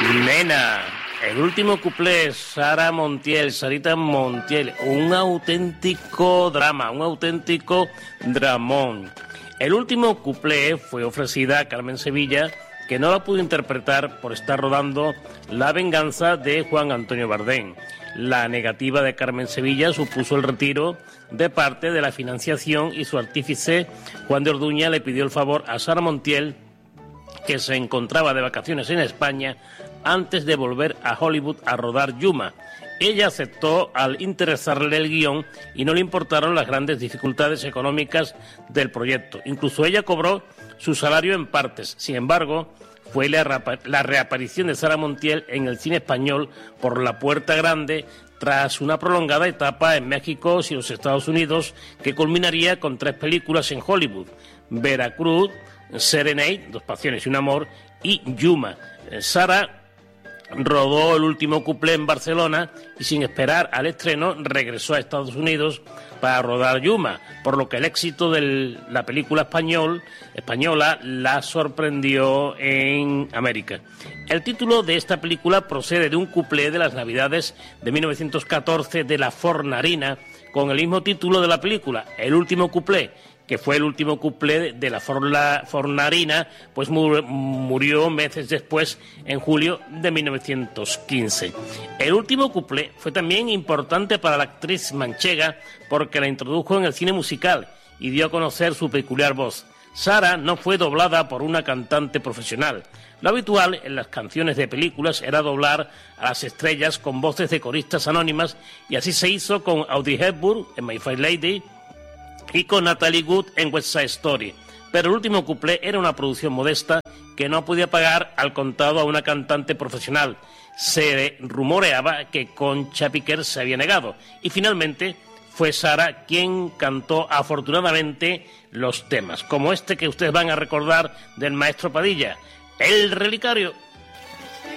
Nena, el último cuplé, Sara Montiel, Sarita Montiel, un auténtico drama, un auténtico dramón. El último cuplé fue ofrecida a Carmen Sevilla, que no la pudo interpretar por estar rodando La venganza de Juan Antonio Bardem. La negativa de Carmen Sevilla supuso el retiro de parte de la financiación y su artífice, Juan de Orduña, le pidió el favor a Sara Montiel, que se encontraba de vacaciones en España, antes de volver a Hollywood a rodar Yuma. Ella aceptó al interesarle el guión y no le importaron las grandes dificultades económicas del proyecto. Incluso ella cobró su salario en partes. Sin embargo, fue la reaparición de Sara Montiel en el cine español por la puerta grande tras una prolongada etapa en México y los Estados Unidos que culminaría con 3 películas en Hollywood: Veracruz, Serenade, 2 pasiones y un amor, y Yuma. Sara rodó el último cuplé en Barcelona y sin esperar al estreno regresó a Estados Unidos para rodar Yuma, por lo que el éxito de la película española la sorprendió en América. El título de esta película procede de un cuplé de las Navidades de 1914 de La Fornarina, con el mismo título de la película, El último cuplé, que fue el último cuplé de La Fornarina, pues murió meses después, en julio de 1915. El último cuplé fue también importante para la actriz manchega porque la introdujo en el cine musical y dio a conocer su peculiar voz. Sara no fue doblada por una cantante profesional. Lo habitual en las canciones de películas era doblar a las estrellas con voces de coristas anónimas, y así se hizo con Audrey Hepburn en My Fair Lady y con Natalie Wood en West Side Story. Pero el último cuplé era una producción modesta que no podía pagar al contado a una cantante profesional. Se rumoreaba que Concha Piquer se había negado, y finalmente fue Sara quien cantó afortunadamente los temas, como este que ustedes van a recordar del maestro Padilla, El Relicario.